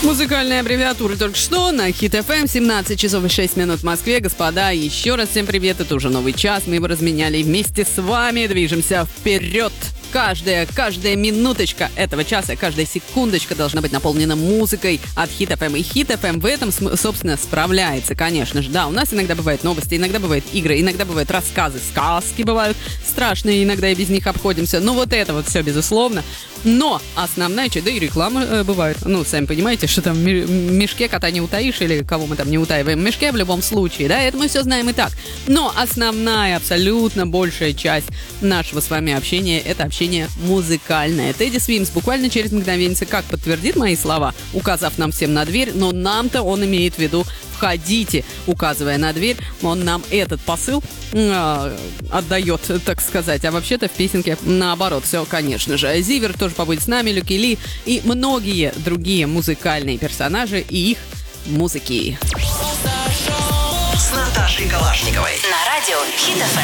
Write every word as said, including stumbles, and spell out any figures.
Музыкальная аббревиатура только что на Хит эф эм, семнадцать часов и шесть минут в Москве. Господа, еще раз всем привет, это уже новый час, мы его разменяли и вместе с вами движемся вперед. Каждая, каждая минуточка этого часа, каждая секундочка должна быть наполнена музыкой от Хит эф эм. И Хит эф эм в этом, собственно, справляется, конечно же. Да, у нас иногда бывают новости, иногда бывают игры, иногда бывают рассказы, сказки бывают страшные, иногда и без них обходимся. Ну, вот это вот все, безусловно. Но основная часть, да и реклама э, бывает. Ну, сами понимаете, что там в мешке кота не утаишь, или кого мы там не утаиваем в мешке в любом случае, да, это мы все знаем и так. Но основная, абсолютно большая часть нашего с вами общения — это общение музыкальное. Тедди Свимс буквально через мгновение как подтвердит мои слова, указав нам всем на дверь, но нам-то он имеет в виду «входите», указывая на дверь, он нам этот посыл э, отдает, так сказать. А вообще-то в песенке наоборот все, конечно же. Зиверт тоже побудет с нами, Люки Ли и многие другие музыкальные персонажи и их музыки. С Наташей Калашниковой на радио Хит эф эм.